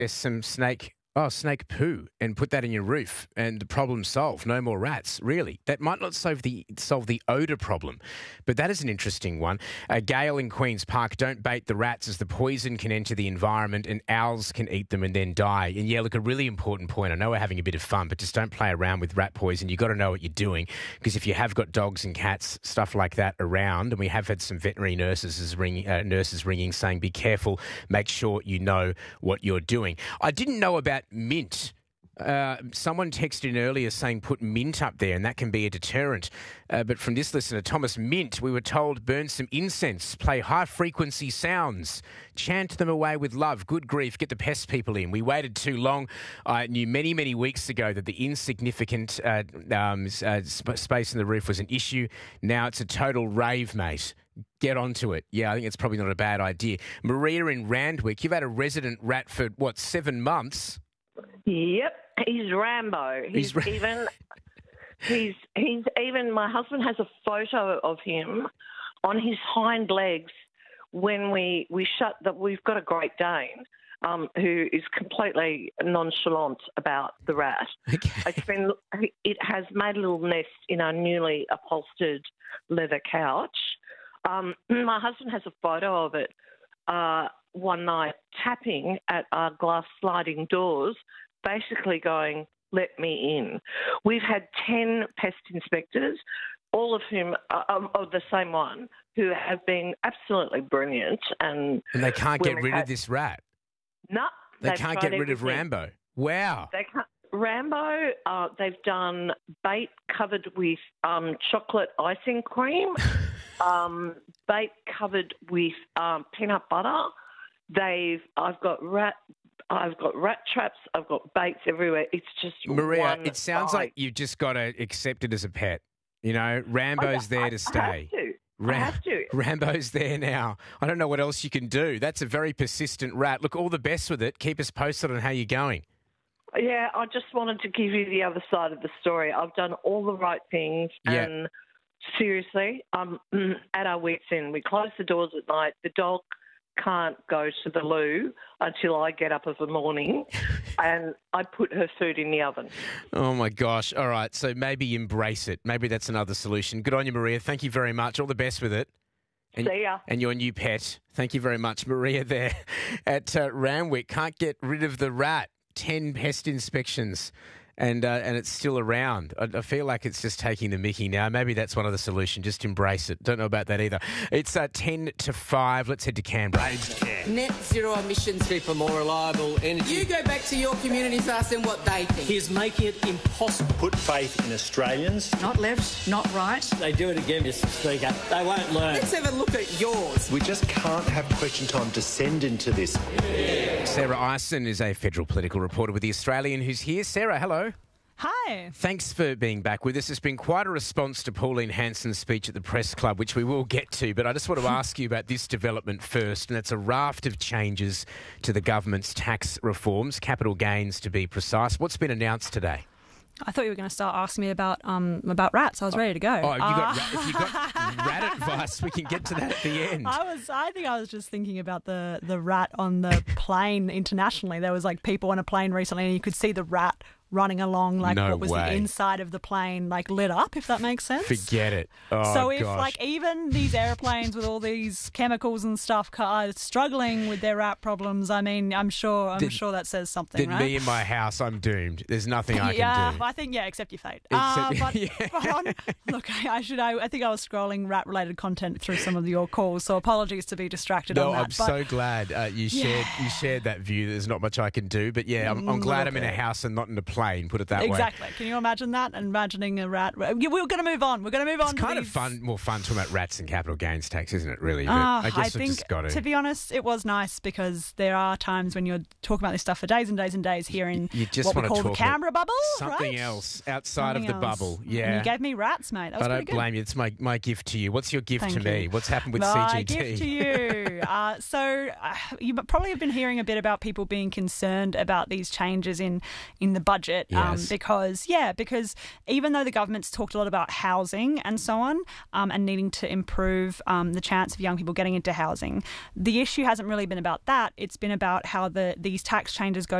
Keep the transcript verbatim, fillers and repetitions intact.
there's some snake, oh, snake poo and put that in your roof and the problem's solved. No more rats, really. That might not solve the solve the odour problem, but that is an interesting one. Uh, Gail in Queen's Park, don't bait the rats as the poison can enter the environment and owls can eat them and then die. And yeah, look, a really important point. I know we're having a bit of fun, but just don't play around with rat poison. You've got to know what you're doing, because if you have got dogs and cats, stuff like that around, and we have had some veterinary nurses ringing, uh, nurses ringing saying, be careful, make sure you know what you're doing. I didn't know about mint. Uh, someone texted in earlier saying put mint up there and that can be a deterrent. Uh, but from this listener, Thomas, mint, we were told burn some incense, play high-frequency sounds, chant them away with love. Good grief, get the pest people in. We waited too long. I knew many, many weeks ago that the insignificant uh, um, uh, sp- space in the roof was an issue. Now it's a total rave, mate. Get onto it. Yeah, I think it's probably not a bad idea. Maria in Randwick, you've had a resident rat for, what, seven months? Yep, he's Rambo. He's, he's even, he's he's even. My husband has a photo of him on his hind legs when we we shut that. We've got a Great Dane um, who is completely nonchalant about the rat. Okay. It's been. It has made a little nest in our newly upholstered leather couch. Um, my husband has a photo of it. Uh, one night tapping at our glass sliding doors, basically going, let me in. We've had ten pest inspectors, all of whom are, are the same one, who have been absolutely brilliant. And, and they can't get rid had, of this rat? No. They can't get rid everything. of Rambo? Wow. They can't. Rambo, uh, they've done bait covered with um, chocolate icing cream, um, bait covered with um, peanut butter. They've, I've got rat, I've got rat traps. I've got baits everywhere. It's just Maria. One it sounds bite. like you've just got to accept it as a pet. You know, Rambo's there I, to I stay. have to. Ram- I have to. Rambo's there now. I don't know what else you can do. That's a very persistent rat. Look, all the best with it. Keep us posted on how you're going. Yeah, I just wanted to give you the other side of the story. I've done all the right things, Yeah. and seriously, I'm at our wits' end. We close the doors at night. The dog can't go to the loo until I get up of the morning, and I put her food in the oven. Oh, my gosh. All right, so maybe embrace it. Maybe that's another solution. Good on you, Maria. Thank you very much. All the best with it. And, See ya. And your new pet. Thank you very much, Maria, there at uh, Randwick. Can't get rid of the rat. ten pest inspections. And uh, and it's still around. I, I feel like it's just taking the mickey now. Maybe that's one of the solutions. Just embrace it. Don't know about that either. It's uh, ten to five. Let's head to Canberra. Net zero emissions. Cheaper, more reliable energy. You go back to your communities, ask them what they think. He's making it impossible. Put faith in Australians. Not left, not right. They do it again, Mister Speaker. They won't learn. Let's have a look at yours. We just can't have question time descend into this. Sarah Ison is a federal political reporter with The Australian who's here. Sarah, hello. Hi. Thanks for being back with us. It's been quite a response to Pauline Hanson's speech at the Press Club, which we will get to, but I just want to ask you about this development first, and that's a raft of changes to the government's tax reforms, capital gains to be precise. What's been announced today? I thought you were going to start asking me about um about rats. I was ready to go. Oh, you got, Uh, ra- if you got rat advice, we can get to that at the end. I was. I think I was just thinking about the the rat on the plane internationally. There was like people on a plane recently, and you could see the rat running along, like No what was way. the inside of the plane, like lit up, if that makes sense. Forget it. Oh, so if gosh. like even these airplanes with all these chemicals and stuff are struggling with their rat problems, I mean, I'm sure I'm Then- sure that says something, Then right? me in my house, I'm doomed. There's nothing I yeah, can do. I think yeah, accept your fate. Uh, Except- but, yeah. but on, look, I, I should. I, I think I was scrolling rat-related content through some of your calls, so apologies to be distracted No, on that. I'm but so glad uh, you Yeah. shared you shared that view. There's not much I can do, but yeah, I'm, I'm Mm, glad little I'm in a bit. house and not in a plane. Put it that way. Exactly. Can you imagine that? Imagining a rat. Yeah, We're going to move on. We're going to move on. It's to kind of these- fun, more fun talking about rats and capital gains tax, isn't it? Really, but Ah, I guess we've think, just got to. to be honest, it was nice because there are times when you're talking about this stuff for days and days and days here in You just what we wanna call the talk Canberra bubble, something right? else outside Something of the else. bubble. And Yeah, you gave me rats, mate. That was I don't pretty good. blame you. It's my, my gift to you. What's your gift Thank to me? you. What's happened with My C G T? gift to you. uh, so uh, you probably have been hearing a bit about people being concerned about these changes in, in the budget. budget. Um, Yes. because, yeah, because even though the government's talked a lot about housing and so on um, and needing to improve um, the chance of young people getting into housing, the issue hasn't really been about that. It's been about how the these tax changes go